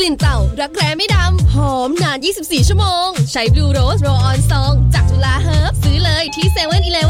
ลิ่นเต่ารักแร้ไม่ดำหอมนาน24ชั่วโมงใช้ Blue Rose Roll On Song จากจุฬาเฮิร์บซื้อเลยที่ 7-Eleven